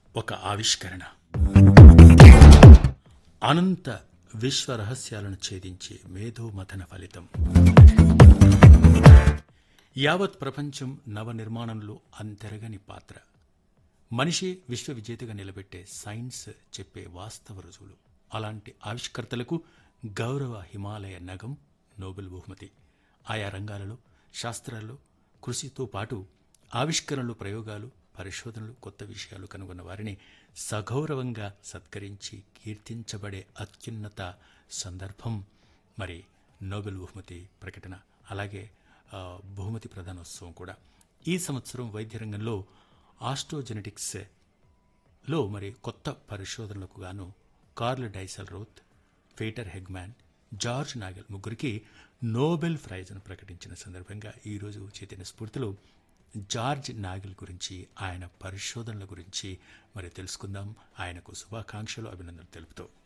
ఒక ఆవిష్కరణ అనంత విశ్వ రహస్యాలను ఛేదించే మేధోమథన ఫలితం. యావత్ ప్రపంచం నవనిర్మాణంలో అంతెరగని పాత్ర. మనిషి విశ్వ విజేతగా నిలబెట్టే సైన్స్ చెప్పే వాస్తవ రుజువులు. అలాంటి ఆవిష్కర్తలకు గౌరవ హిమాలయ నగం నోబెల్ బహుమతి. ఆయా రంగాలలో శాస్త్రాల్లో కృషితో పాటు ఆవిష్కరణలు, ప్రయోగాలు, పరిశోధనలు, కొత్త విషయాలు కనుగొన్న వారిని సగౌరవంగా సత్కరించి కీర్తించబడే అత్యున్నత సందర్భం మరి నోబెల్ బహుమతి ప్రకటన, అలాగే బహుమతి ప్రదానోత్సవం కూడా. ఈ సంవత్సరం వైద్య రంగంలో ఆస్ట్రోజెనెటిక్స్లో మరి కొత్త పరిశోధనలకు గాను curl డైసెల్ wrote, Peter హెగ్మాన్, George Nagel ముగ్గురికి నోబెల్ ప్రైజ్ను ప్రకటించిన సందర్భంగా ఈరోజు చైతన్య స్ఫూర్తిలో జార్జ్ నాగెల్ గురించి, ఆయన పరిశోధనల గురించి మరి తెలుసుకుందాం. ఆయనకు శుభాకాంక్షలు, అభినందనలు తెలుపుతూ